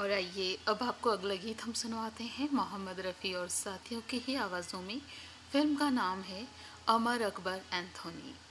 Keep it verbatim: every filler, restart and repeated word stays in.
और आइए अब आपको अगला गीत हम सुनवाते हैं मोहम्मद रफ़ी और साथियों की ही आवाज़ों में। फिल्म का नाम है अमर अकबर एंथोनी।